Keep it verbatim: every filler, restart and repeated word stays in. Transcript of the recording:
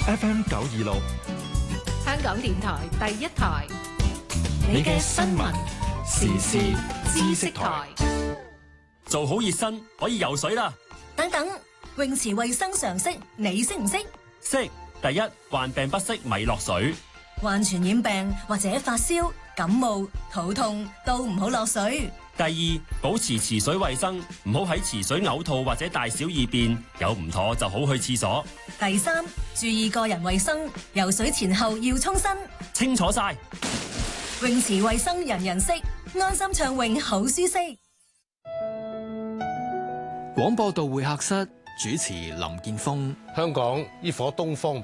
F M 九二六， 香港電台第一台， 你嘅新聞時事知識台。 做好熱身可以游水啦。 等等，泳池衛生常識你識唔識？ 識。第一，患病不適咪落水。 患傳染病或者發燒、感冒、肚痛都唔好落水。 第二，保持池水衛生，唔好喺池水嘔吐或者大小二便，有唔妥就好去廁所。 第三，注意個人衛生，游水前後要沖身。 清楚晒。 泳池衛生人人識，安心暢泳好舒適。 廣播道會客室主持林健鋒。 香港呢顆東方